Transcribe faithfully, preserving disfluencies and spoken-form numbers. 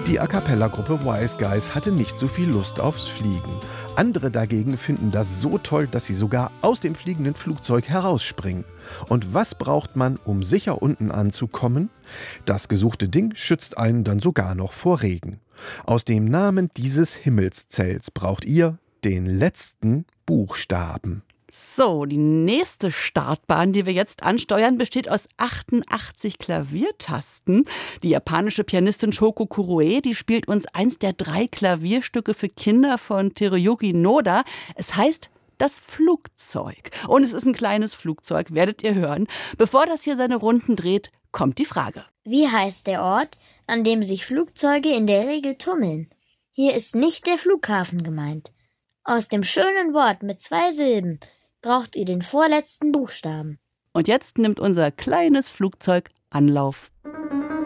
Die A-cappella-Gruppe Wise Guys hatte nicht so viel Lust aufs Fliegen. Andere dagegen finden das so toll, dass sie sogar aus dem fliegenden Flugzeug herausspringen. Und was braucht man, um sicher unten anzukommen? Das gesuchte Ding schützt einen dann sogar noch vor Regen. Aus dem Namen dieses Himmelszelts braucht ihr den letzten Buchstaben. So, die nächste Startbahn, die wir jetzt ansteuern, besteht aus achtundachtzig Klaviertasten. Die japanische Pianistin Shoko Kuroe, die spielt uns eins der drei Klavierstücke für Kinder von Teruyuki Noda. Es heißt Das Flugzeug. Und es ist ein kleines Flugzeug, werdet ihr hören. Bevor das hier seine Runden dreht, kommt die Frage. Wie heißt der Ort, an dem sich Flugzeuge in der Regel tummeln? Hier ist nicht der Flughafen gemeint. Aus dem schönen Wort mit zwei Silben braucht ihr den vorletzten Buchstaben. Und jetzt nimmt unser kleines Flugzeug Anlauf